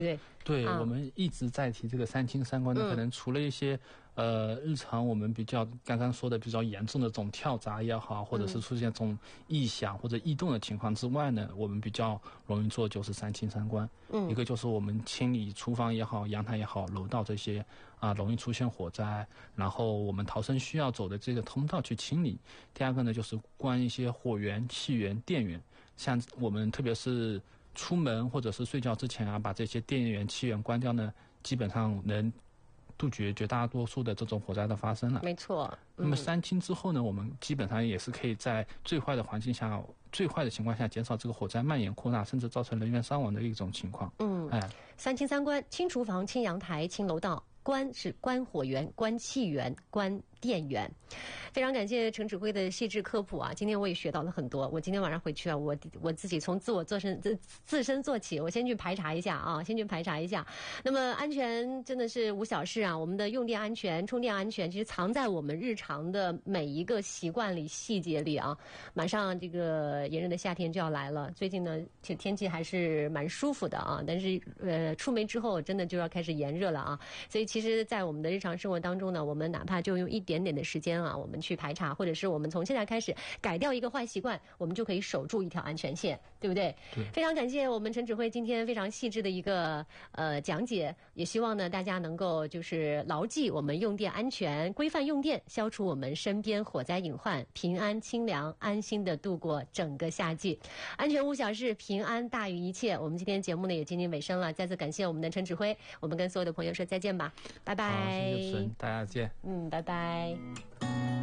对，我们一直在提这个3清3关的，可能除了一些日常我们比较刚刚说的比较严重的这种跳闸也好，或者是出现这种异响或者异动的情况之外呢，我们比较容易做就是3清3关。一个就是我们清理厨房也好、阳台也好、楼道这些容易出现火灾，然后我们逃生需要走的这个通道去清理。第二个呢，就是关一些火源、气源、电源，像我们特别是出门或者是睡觉之前把这些电源、气源关掉呢，基本上能杜绝绝大多数的这种火灾的发生了。 没错。 那么3清之后呢，我们基本上也是可以在最坏的环境下、最坏的情况下减少这个火灾蔓延扩大，甚至造成人员伤亡的一种情况。 3清3关：清厨房、清阳台、清楼道。关是关火源、关气源、关电源。非常感谢陈指挥的细致科普今天我也学到了很多。我今天晚上回去我自己从自身做起，我先去排查一下那么安全真的是无小事我们的用电安全、充电安全其实藏在我们日常的每一个习惯里、细节里马上这个炎热的夏天就要来了，最近呢其实天气还是蛮舒服的但是出门之后真的就要开始炎热了所以其实在我们的日常生活当中呢，我们哪怕就用一点点的时间我们去排查，或者是我们从现在开始改掉一个坏习惯，我们就可以守住一条安全线，对不对？非常感谢我们陈指挥今天非常细致的一个讲解，也希望呢大家能够就是牢记我们用电安全，规范用电，消除我们身边火灾隐患，平安清凉安心的度过整个夏季。安全无小事，平安大于一切。我们今天节目呢也接近尾声了，再次感谢我们的陈指挥，我们跟所有的朋友说再见吧，拜拜。 好，谢谢主持人，大家见。 拜拜。